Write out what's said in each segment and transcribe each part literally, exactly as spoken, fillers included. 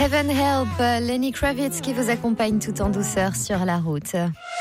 Heaven Help, Lenny Kravitz qui vous accompagne tout en douceur sur la route.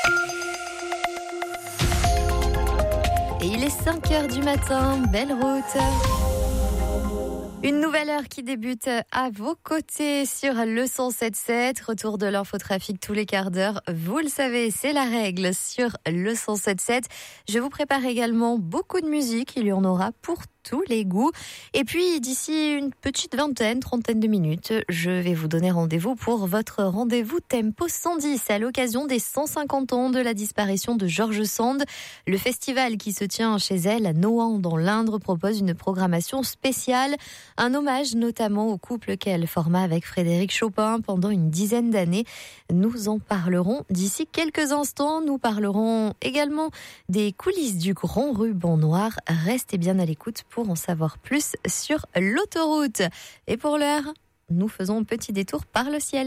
Et il est cinq heures du matin, belle route. Une nouvelle heure qui débute à vos côtés sur le cent sept sept. Retour de l'infotrafic tous les quarts d'heure. Vous le savez, c'est la règle sur le cent sept sept. Je vous prépare également beaucoup de musique. Il y en aura pour tous les goûts. Et puis, d'ici une petite vingtaine, trentaine de minutes, je vais vous donner rendez-vous pour votre rendez-vous Tempo cent dix à l'occasion des cent cinquante ans de la disparition de George Sand. Le festival qui se tient chez elle à Nohant dans l'Indre propose une programmation spéciale. Un hommage notamment au couple qu'elle forma avec Frédéric Chopin pendant une dizaine d'années. Nous en parlerons d'ici quelques instants. Nous parlerons également des coulisses du Grand Ruban Noir. Restez bien à l'écoute pour en savoir plus sur l'autoroute. Et pour l'heure, nous faisons un petit détour par le ciel.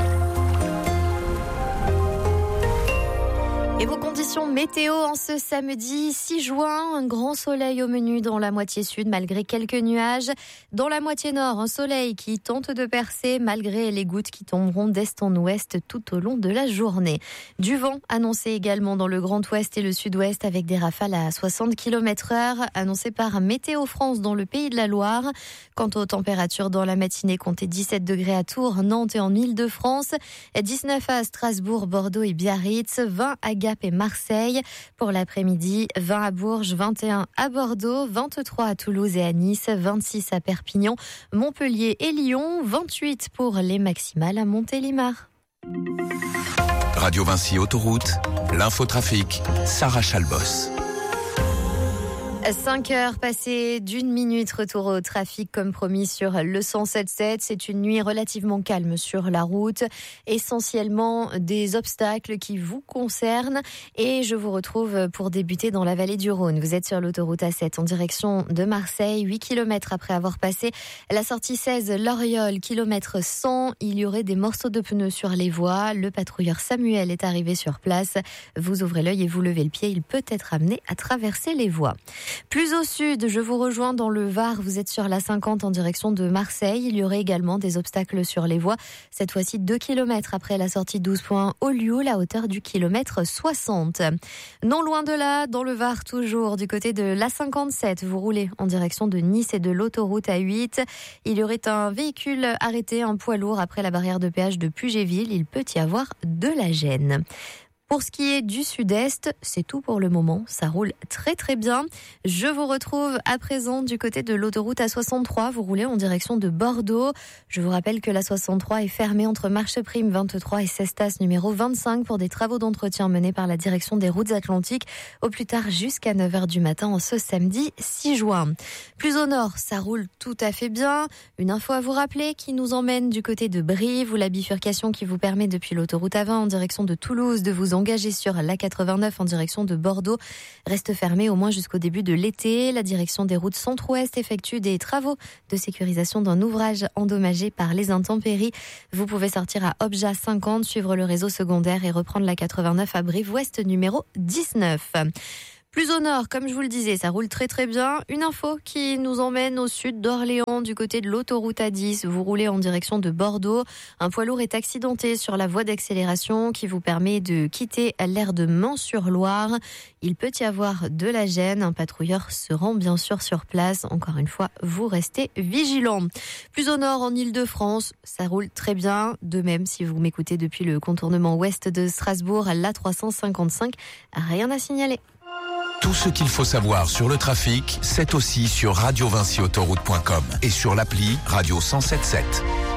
Et vos conditions météo en ce samedi six juin, un grand soleil au menu dans la moitié sud malgré quelques nuages. Dans la moitié nord, un soleil qui tente de percer malgré les gouttes qui tomberont d'est en ouest tout au long de la journée. Du vent annoncé également dans le Grand Ouest et le Sud-Ouest avec des rafales à soixante kilomètres heure annoncées par Météo France dans le Pays de la Loire. Quant aux températures dans la matinée, comptez dix-sept degrés à Tours, Nantes et en Île-de-France, dix-neuf à Strasbourg, Bordeaux et Biarritz, vingt à Gap et Marseille. Pour l'après-midi, vingt à Bourges, vingt et un à Bordeaux, vingt-trois à Toulouse et à Nice, vingt-six à Perpignan, Montpellier et Lyon, vingt-huit pour les maximales à Montélimar. Radio Vinci Autoroute, l'infotrafic, Sarah Chalbos. cinq heures passées d'une minute, retour au trafic comme promis sur le cent sept sept. C'est une nuit relativement calme sur la route, essentiellement des obstacles qui vous concernent. Et je vous retrouve pour débuter dans la vallée du Rhône. Vous êtes sur l'autoroute A sept en direction de Marseille, huit kilomètres après avoir passé la sortie seize Loriol, kilomètre cent. Il y aurait des morceaux de pneus sur les voies. Le patrouilleur Samuel est arrivé sur place. Vous ouvrez l'œil et vous levez le pied. Il peut être amené à traverser les voies. Plus au sud, je vous rejoins dans le Var. Vous êtes sur la cinquante en direction de Marseille. Il y aurait également des obstacles sur les voies. Cette fois-ci, deux kilomètres après la sortie douze points au lieu, la hauteur du kilomètre soixante. Non loin de là, dans le Var toujours, du côté de l'A cinquante-sept, vous roulez en direction de Nice et de l'autoroute A huit. Il y aurait un véhicule arrêté, un poids lourd après la barrière de péage de Pugéville. Il peut y avoir de la gêne. Pour ce qui est du sud-est, c'est tout pour le moment. Ça roule très très bien. Je vous retrouve à présent du côté de l'autoroute A soixante-trois. Vous roulez en direction de Bordeaux. Je vous rappelle que l'A soixante-trois est fermée entre Marcheprime vingt-trois et Cestas numéro vingt-cinq pour des travaux d'entretien menés par la direction des routes atlantiques au plus tard jusqu'à neuf heures du matin en ce samedi six juin. Plus au nord, ça roule tout à fait bien. Une info à vous rappeler qui nous emmène du côté de Brive où la bifurcation qui vous permet depuis l'autoroute A vingt en direction de Toulouse de vous engagé sur l'A quatre-vingt-neuf en direction de Bordeaux reste fermé au moins jusqu'au début de l'été. La direction des routes centre-ouest effectue des travaux de sécurisation d'un ouvrage endommagé par les intempéries. Vous pouvez sortir à Obja cinquante, suivre le réseau secondaire et reprendre l'A quatre-vingt-neuf à Brive-Ouest numéro dix-neuf. Plus au nord, comme je vous le disais, ça roule très très bien. Une info qui nous emmène au sud d'Orléans, du côté de l'autoroute A dix. Vous roulez en direction de Bordeaux. Un poids lourd est accidenté sur la voie d'accélération qui vous permet de quitter l'aire de Mans-sur-Loire. Il peut y avoir de la gêne. Un patrouilleur se rend bien sûr sur place. Encore une fois, vous restez vigilants. Plus au nord, en Île-de-France, ça roule très bien. De même, si vous m'écoutez depuis le contournement ouest de Strasbourg, l'A trois cent cinquante-cinq, rien à signaler. Tout ce qu'il faut savoir sur le trafic, c'est aussi sur radio vinci autoroute point com et sur l'appli Radio cent sept sept.